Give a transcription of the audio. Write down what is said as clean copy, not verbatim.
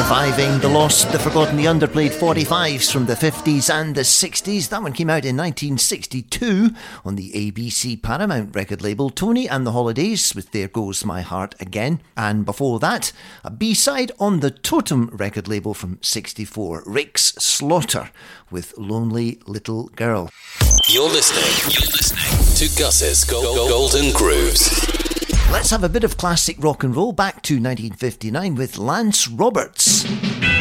Reviving the lost, the forgotten, the underplayed 45s from the 50s and the 60s. That one came out in 1962 on the ABC Paramount record label, Tony and the Holidays with There Goes My Heart Again. And before that, a B-side on the Totem record label from 64, Rick's Slaughter with Lonely Little Girl. You're listening to Gus's Golden Grooves. Let's have a bit of classic rock and roll back to 1959 with Lance Roberts.